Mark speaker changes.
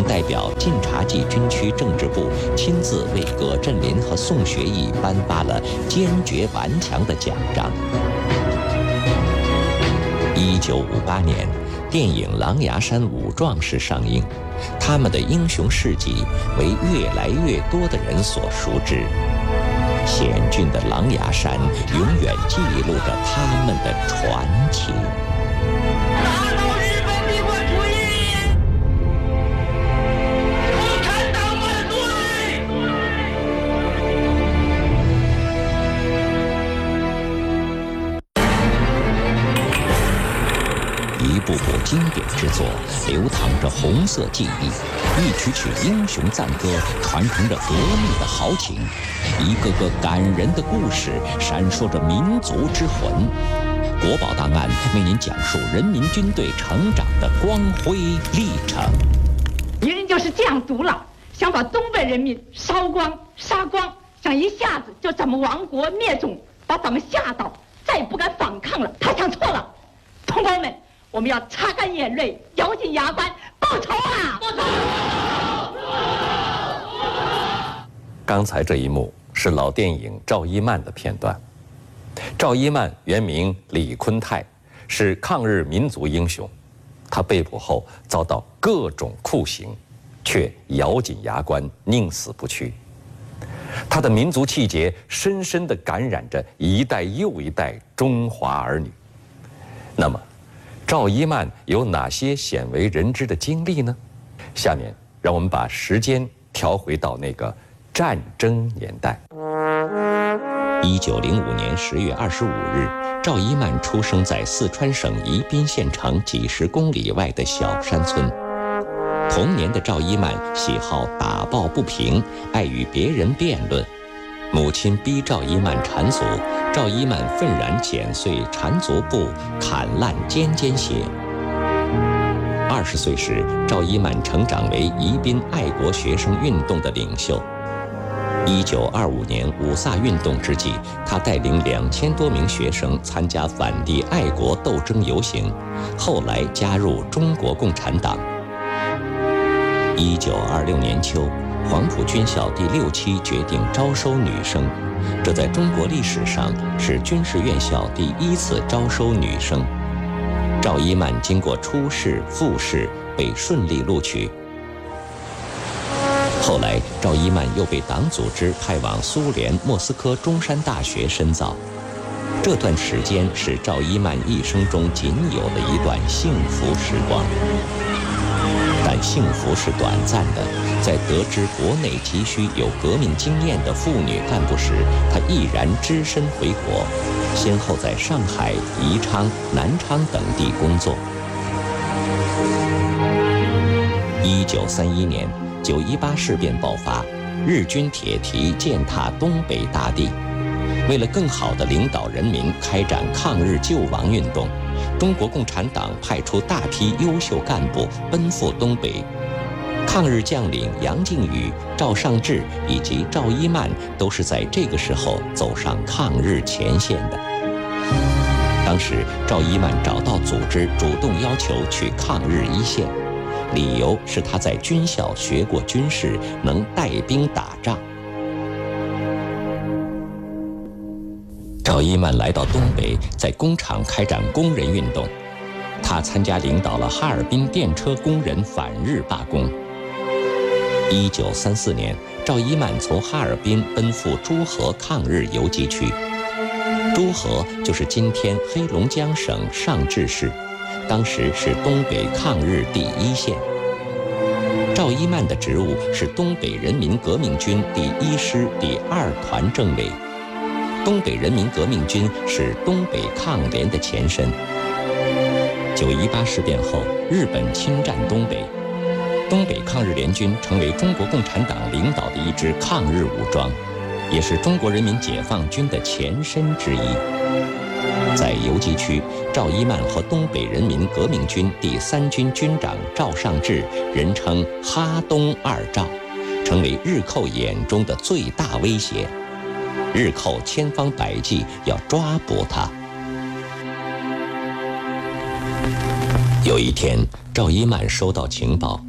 Speaker 1: 代表晋察冀军区政治部亲自为葛振林和宋学义颁发了坚决顽强的奖章。1958年，电影《狼牙山五壮士》上映，他们的英雄事迹为越来越多的人所熟知。险峻的狼牙山永远记录着他们的传奇。
Speaker 2: 打倒日本帝国主义！共产党万岁！
Speaker 1: 一部部经典之作，流淌着红色记忆；一曲曲英雄赞歌，传承着革命的豪情；一个个感人的故事，闪烁着民族之魂。国宝档案为您讲述人民军队成长的光辉历程。
Speaker 3: 敌人就是这样毒辣，想把东北人民烧光、杀光，想一下子就咱们亡国灭种，把咱们吓到，再也不敢反抗了。他想错了，同胞们。我们要擦干眼泪，咬紧牙关，报仇啊！报仇！
Speaker 4: 刚才这一幕是老电影《赵一曼》的片段。赵一曼原名李坤泰，是抗日民族英雄。他被捕后遭到各种酷刑，却咬紧牙关，宁死不屈。他的民族气节深深地感染着一代又一代中华儿女。那么，赵一曼有哪些鲜为人知的经历呢？下面让我们把时间调回到那个战争年代。
Speaker 1: 1905年10月25日，赵一曼出生在四川省宜宾县城几十公里外的小山村。童年的赵一曼喜好打抱不平，爱与别人辩论。母亲逼赵一曼缠足，赵一曼愤然剪碎缠足布，砍烂尖尖鞋。20岁时，赵一曼成长为宜宾爱国学生运动的领袖。1925年五卅运动之际，他带领2000多名学生参加反帝爱国斗争游行，后来加入中国共产党。1926年秋，黄埔军校第6期决定招收女生，这在中国历史上是军事院校第1次招收女生。赵一曼经过初试、复试，被顺利录取。后来，赵一曼又被党组织派往苏联莫斯科中山大学深造。这段时间是赵一曼一生中仅有的一段幸福时光。但幸福是短暂的，在得知国内急需有革命经验的妇女干部时，她毅然只身回国，先后在上海、宜昌、南昌等地工作。1931年，9·18事变爆发，日军铁蹄践踏东北大地。为了更好地领导人民开展抗日救亡运动，中国共产党派出大批优秀干部奔赴东北。抗日将领杨靖宇、赵尚志以及赵一曼都是在这个时候走上抗日前线的。当时，赵一曼找到组织，主动要求去抗日一线，理由是他在军校学过军事，能带兵打仗。赵一曼来到东北，在工厂开展工人运动。他参加领导了哈尔滨电车工人反日罢工。1934年，赵一曼从哈尔滨奔赴诸河抗日游击区。诸河就是今天黑龙江省尚志市，当时是东北抗日第1线。赵一曼的职务是东北人民革命军第1师第2团政委。东北人民革命军是东北抗联的前身。9·18事变后，日本侵占东北，东北抗日联军成为中国共产党领导的一支抗日武装，也是中国人民解放军的前身之一。在游击区，赵一曼和东北人民革命军第3军军长赵尚志，人称哈东二赵，成为日寇眼中的最大威胁。日寇千方百计要抓捕他。有一天，赵一曼收到情报，